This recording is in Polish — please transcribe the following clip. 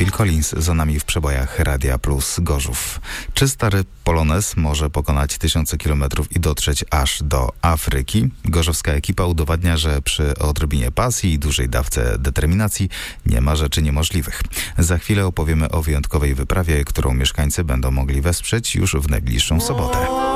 Phil Collins za nami w przebojach Radia Plus Gorzów. Czy stary Polonez może pokonać tysiące kilometrów i dotrzeć aż do Afryki? Gorzowska ekipa udowadnia, że przy odrobinie pasji i dużej dawce determinacji nie ma rzeczy niemożliwych. Za chwilę opowiemy o wyjątkowej wyprawie, którą mieszkańcy będą mogli wesprzeć już w najbliższą sobotę.